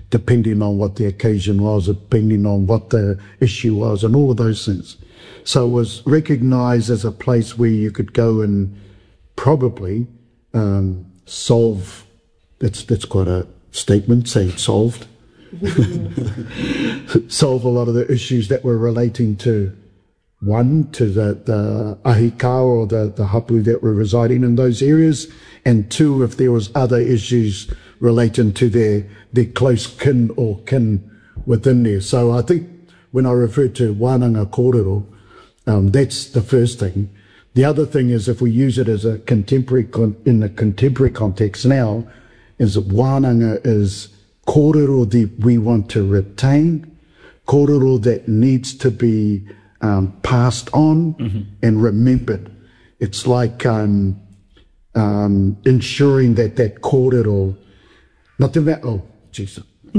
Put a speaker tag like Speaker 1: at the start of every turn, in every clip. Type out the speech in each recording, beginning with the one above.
Speaker 1: depending on what the occasion was, depending on what the issue was, and all of those things. So it was recognised as a place where you could go and probably solve. That's quite a statement, saying solved. Solve a lot of the issues that were relating to the ahika or the hapu that were residing in those areas, and two, if there was other issues relating to their close kin or kin within there. So I think when I refer to wānanga kōrero, that's the first thing. The other thing is, if we use it as a contemporary in the contemporary context now, is that wānanga is kōrero that we want to retain, kōrero that needs to be passed on and remembered. It's like ensuring that kōrero, not that, oh, Jesus.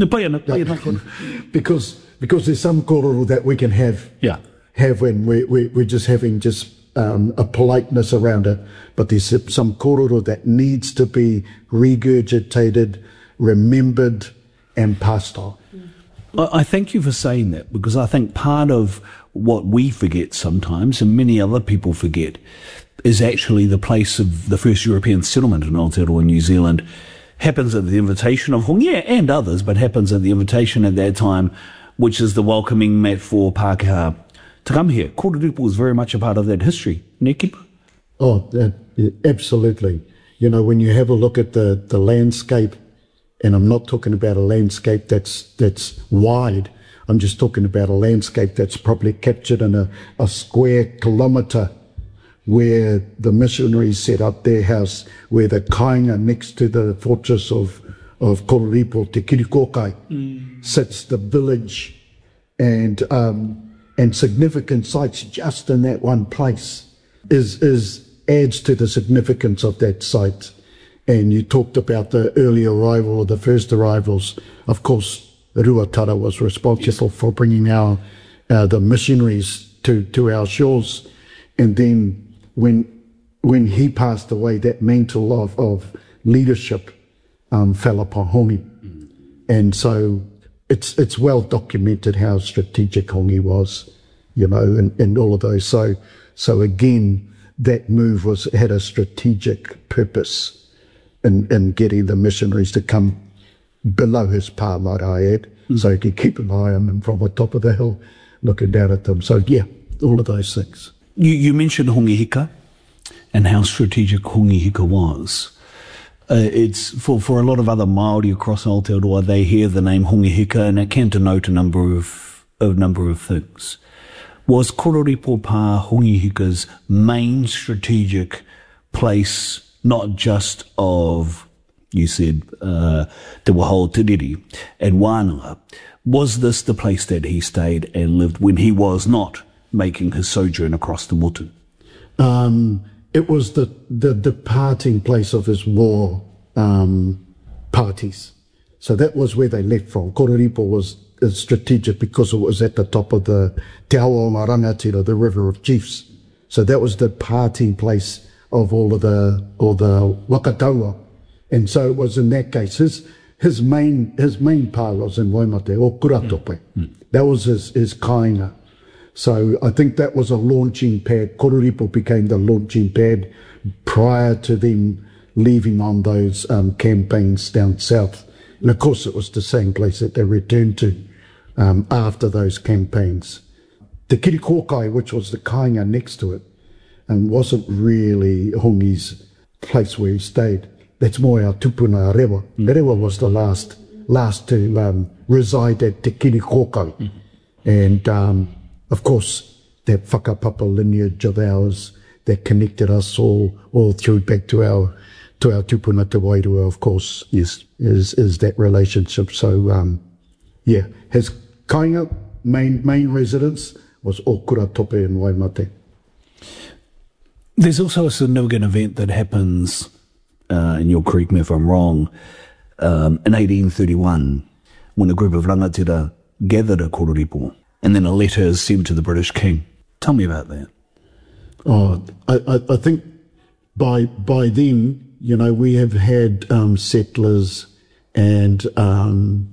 Speaker 1: Because there's some kōrero that we can have when we're just having a politeness around it, but there's some kōrero that needs to be regurgitated, remembered, and passed on.
Speaker 2: I thank you for saying that, because I think part of what we forget sometimes, and many other people forget, is actually the place of the first European settlement in Aotearoa, New Zealand. Happens at the invitation of Hongi and others, but happens at the invitation at that time, which is the welcoming mat for Pākehā to come here. Kōrero was very much a part of that history. Ne kipa?
Speaker 1: Oh, absolutely. You know, when you have a look at the landscape, and I'm not talking about a landscape that's wide, I'm just talking about a landscape that's probably captured in a square kilometre, where the missionaries set up their house, where the kāinga next to the fortress of Kōrero, Te Kirikokai, sits the village, and significant sites just in that one place adds to the significance of that site. And you talked about the early arrival, or the first arrivals. Of course, Ruatara was responsible for bringing the missionaries to our shores. And then when he passed away, that mantle of leadership fell upon Hongi. And so it's well documented how strategic Hongi was, you know, and all of those. So again, that move had a strategic purpose in getting the missionaries to come below his pa, might I add, so he could keep an eye on them from the top of the hill, looking down at them. So yeah, all of those things.
Speaker 2: You mentioned Hongi Hika and how strategic Hongi Hika was. It's for a lot of other Māori across Aotearoa, they hear the name Hongi Hika and it can denote a number of things. Was Kororipo Pa Hongi Hika's main strategic place, not just of, you said, Te Wahao Tiriri and Wānanga, was this the place that he stayed and lived when he was not making his sojourn across the Motu?
Speaker 1: It was the departing place of his war parties. So that was where they left from. Kororipo was strategic because it was at the top of the Te Awa o ngā Rangatira, the River of Chiefs. So that was the parting place of all the Wakataua. And so it was in that case, his main pa was in Waimate, or Kuratope. That was his kāinga. So I think that was a launching pad. Kororipo became the launching pad prior to them leaving on those campaigns down south. And of course it was the same place that they returned to after those campaigns. Te Kirikokai, which was the kāinga next to it, wasn't really Hongi's place where he stayed. That's more our tupuna Rewa. Rewa was the last to reside at Te Kirikokai. And of course, that whakapapa lineage of ours that connected us all through back to our tupuna Te Wairua, of course, is that relationship. So, yeah, his kāinga main residence was Okuratope in Waimate.
Speaker 2: There's also a significant event that happens, and you'll correct me if I'm wrong, in 1831, when a group of rangatira gathered at Kororipo, and then a letter is sent to the British King. Tell me about that.
Speaker 1: Oh, I think by then, you know, we have had settlers and